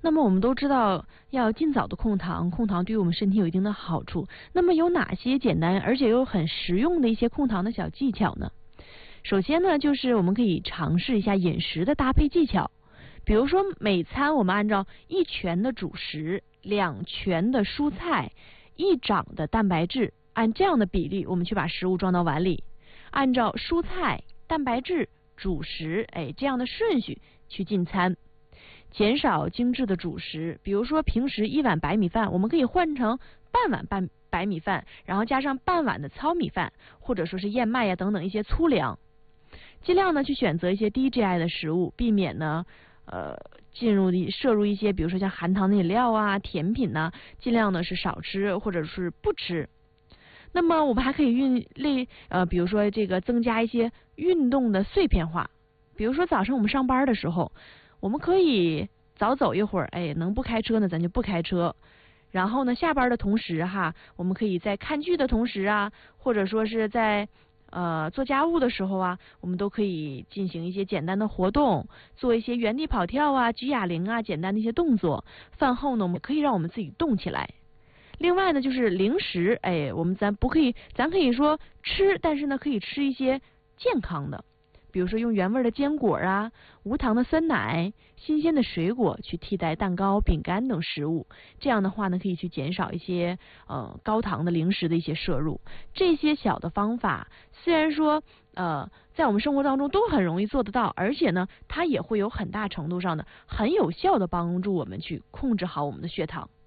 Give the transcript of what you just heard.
那么我们都知道要尽早的控糖，控糖对于我们身体有一定的好处。那么有哪些简单而且又很实用的一些控糖的小技巧呢？首先呢，就是我们可以尝试一下饮食的搭配技巧。比如说每餐我们按照1拳的主食、2拳的蔬菜、1掌的蛋白质，按这样的比例我们去把食物装到碗里，按照蔬菜、蛋白质、主食这样的顺序去进餐，减少精致的主食。比如说平时1碗白米饭，我们可以换成半碗白米饭，然后加上半碗的糙米饭，或者说是燕麦呀等等一些粗粮。尽量呢去选择一些低 GI 的食物，避免呢摄入一些比如说像含糖的饮料啊、甜品呐，尽量呢是少吃或者是不吃。那么我们还可以比如说这个增加一些运动的碎片化。比如说早上我们上班的时候，我们可以早走一会儿，能不开车呢咱就不开车。然后呢下班的同时我们可以在看剧的同时啊，或者说是在做家务的时候啊，我们都可以进行一些简单的活动，做一些原地跑跳啊、举哑铃啊，简单的一些动作。饭后呢，我们可以让我们自己动起来。另外呢，就是零食，咱可以说吃，但是呢，可以吃一些健康的，比如说用原味的坚果啊、无糖的酸奶、新鲜的水果去替代蛋糕、饼干等食物。这样的话呢，可以去减少一些高糖的零食的一些摄入。这些小的方法虽然说在我们生活当中都很容易做得到，而且呢，它也会有很大程度上的很有效的帮助我们去控制好我们的血糖。